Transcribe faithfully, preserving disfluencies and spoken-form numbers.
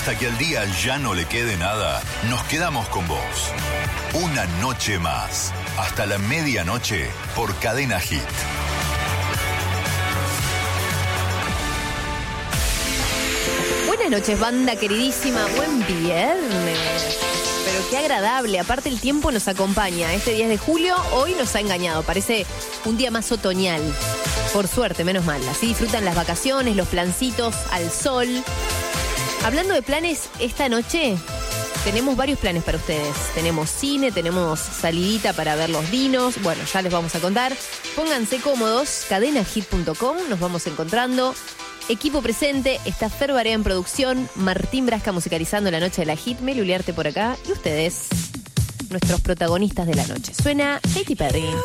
Hasta que al día ya no le quede nada, nos quedamos con vos. Una noche más. Hasta la medianoche por Cadena Hit. Buenas noches, banda queridísima. Buen viernes. Pero qué agradable. Aparte, el tiempo nos acompaña. Este diez de julio, hoy nos ha engañado. Parece un día más otoñal. Por suerte, menos mal. Así disfrutan las vacaciones, los plancitos, al sol. Hablando de planes, esta noche tenemos varios planes para ustedes. Tenemos cine, tenemos salidita para ver los dinos. Bueno, ya les vamos a contar. Pónganse cómodos. cadena hit punto com. Nos vamos encontrando. Equipo presente, está Fer Barea en producción, Martín Brasca musicalizando la noche de la Hit, Meli Uliarte por acá y ustedes, nuestros protagonistas de la noche. Suena Katy Perry.